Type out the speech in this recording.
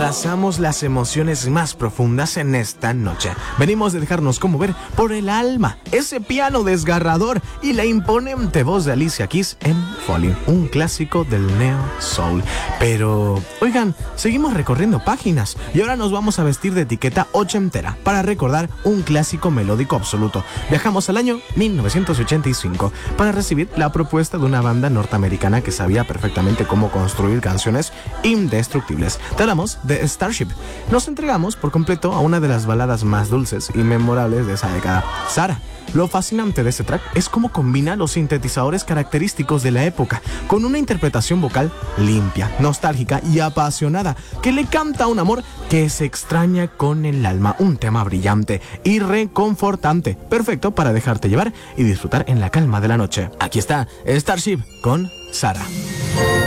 abrazamos las emociones más profundas en esta noche. Venimos de dejarnos conmover por el alma, ese piano desgarrador y la imponente voz de Alicia Keys en Falling, un clásico del neo soul. Pero, oigan, seguimos recorriendo páginas y ahora nos vamos a vestir de etiqueta ochentera para recordar un clásico melódico absoluto. Viajamos al año 1985 para recibir la propuesta de una banda norteamericana que sabía perfectamente cómo construir canciones indestructibles. Te hablamos de Starship. Nos entregamos por completo a una de las baladas más dulces y memorables de esa década, Sarah. Lo fascinante de este track es cómo combina los sintetizadores característicos de la época con una interpretación vocal limpia, nostálgica y apasionada que le canta a un amor que se extraña con el alma. Un tema brillante y reconfortante, perfecto para dejarte llevar y disfrutar en la calma de la noche. Aquí está Starship con Sarah.